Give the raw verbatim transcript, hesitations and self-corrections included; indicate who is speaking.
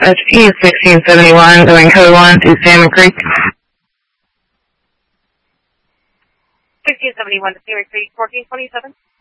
Speaker 1: H E sixteen seventy-one, going code one to Salmon Creek.
Speaker 2: sixteen seventy-one to Salmon Creek, fourteen twenty-seven.